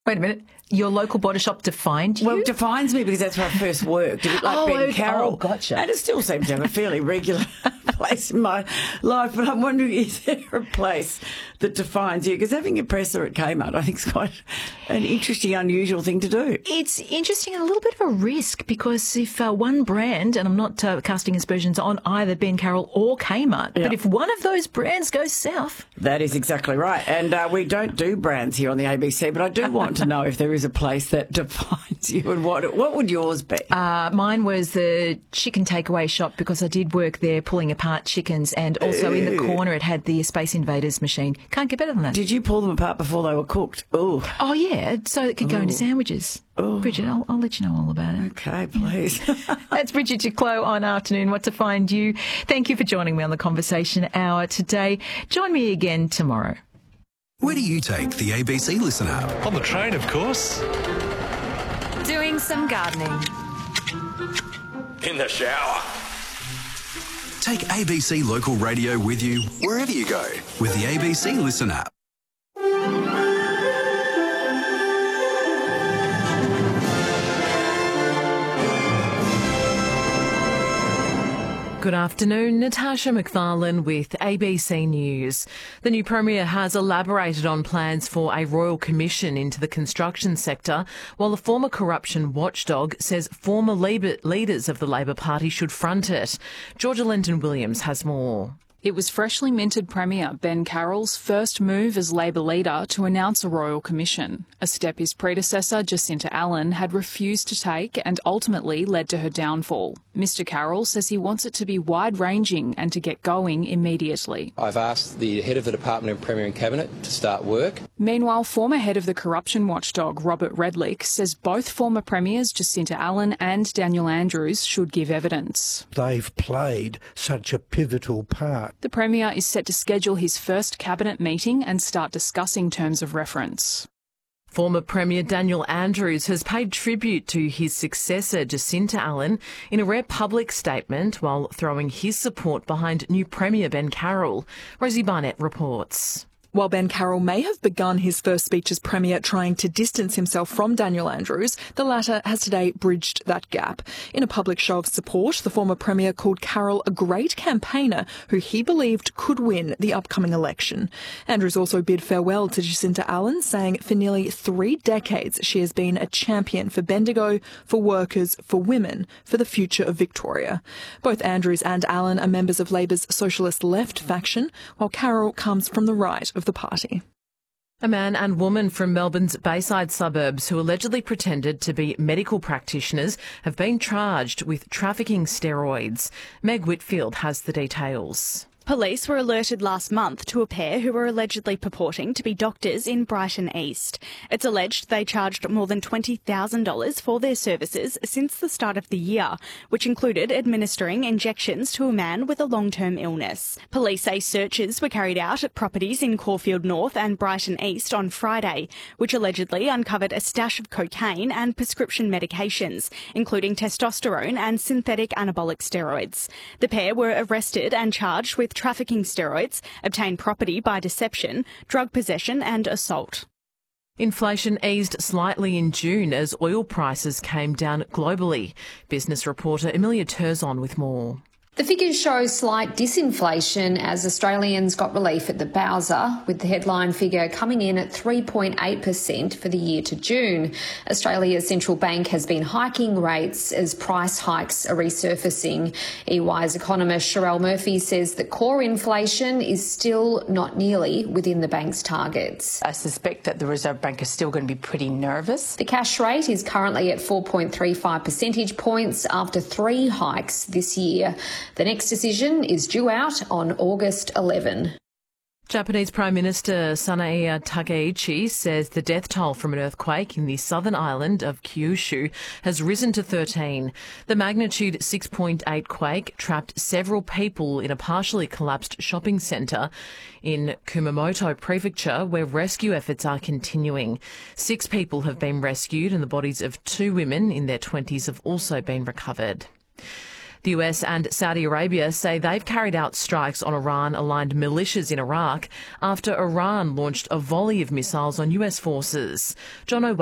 Wait a minute. Your local body shop defined you? Well, it defines me because that's where I first worked. A bit like Ben Carroll. Oh, gotcha. And it still seems to have a fairly regular place in my life. But I'm wondering, is there a place that defines you? Because having a presser at Kmart, I think, is quite an interesting, unusual thing to do. It's interesting and a little bit of a risk because if one brand, and I'm not casting aspersions on either Ben Carroll or Kmart, but if one of those brands goes south. That is exactly right. And we don't do brands here on the ABC, but I do want to know if there is a place that defines you and what would yours be? Mine was the chicken takeaway shop because I did work there pulling apart chickens, and also in the corner it had the Space Invaders machine. Can't get better than that. Did you pull them apart before they were cooked? Ooh. Oh, yeah, so it could go into sandwiches. Ooh. Bridget, I'll let you know all about it. Okay, please. That's Bridget Duclos on Afternoon What to Find You. Thank you for joining me on the Conversation Hour today. Join me again tomorrow. Where do you take the ABC Listen app? On the train, of course. Doing some gardening. In the shower. Take ABC Local Radio with you wherever you go with the ABC Listen app. Good afternoon, Natasha McFarlane with ABC News. The new Premier has elaborated on plans for a royal commission into the construction sector, while the former corruption watchdog says former leaders of the Labor Party should front it. Georgia Lenton-Williams has more. It was freshly minted Premier Ben Carroll's first move as Labor leader to announce a royal commission, a step his predecessor Jacinta Allen had refused to take and ultimately led to her downfall. Mr Carroll says he wants it to be wide-ranging and to get going immediately. I've asked the head of the Department of Premier and Cabinet to start work. Meanwhile, former head of the corruption watchdog Robert Redlich says both former Premiers Jacinta Allen and Daniel Andrews should give evidence. They've played such a pivotal part. The Premier is set to schedule his first Cabinet meeting and start discussing terms of reference. Former Premier Daniel Andrews has paid tribute to his successor Jacinta Allen in a rare public statement while throwing his support behind new Premier Ben Carroll. Rosie Barnett reports. While Ben Carroll may have begun his first speech as Premier trying to distance himself from Daniel Andrews, the latter has today bridged that gap. In a public show of support, the former Premier called Carroll a great campaigner who he believed could win the upcoming election. Andrews also bid farewell to Jacinta Allen, saying for nearly 3 decades she has been a champion for Bendigo, for workers, for women, for the future of Victoria. Both Andrews and Allen are members of Labor's Socialist Left faction, while Carroll comes from the right of the party. A man and woman from Melbourne's Bayside suburbs who allegedly pretended to be medical practitioners have been charged with trafficking steroids. Meg Whitfield has the details. Police were alerted last month to a pair who were allegedly purporting to be doctors in Brighton East. It's alleged they charged more than $20,000 for their services since the start of the year, which included administering injections to a man with a long-term illness. Police say searches were carried out at properties in Caulfield North and Brighton East on Friday, which allegedly uncovered a stash of cocaine and prescription medications, including testosterone and synthetic anabolic steroids. The pair were arrested and charged with trafficking steroids, obtained property by deception, drug possession and assault. Inflation eased slightly in June as oil prices came down globally. Business reporter Amelia Terzon with more. The figures show slight disinflation as Australians got relief at the Bowser, with the headline figure coming in at 3.8% for the year to June. Australia's central bank has been hiking rates as price hikes are resurfacing. EY's economist Sherelle Murphy says that core inflation is still not nearly within the bank's targets. I suspect that the Reserve Bank is still going to be pretty nervous. The cash rate is currently at 4.35 percentage points after 3 hikes this year. The next decision is due out on August 11. Japanese Prime Minister Sanae Takaichi says the death toll from an earthquake in the southern island of Kyushu has risen to 13. The magnitude 6.8 quake trapped several people in a partially collapsed shopping centre in Kumamoto Prefecture, where rescue efforts are continuing. 6 people have been rescued and the bodies of 2 women in their 20s have also been recovered. The US and Saudi Arabia say they've carried out strikes on Iran-aligned militias in Iraq after Iran launched a volley of missiles on US forces. John O'Way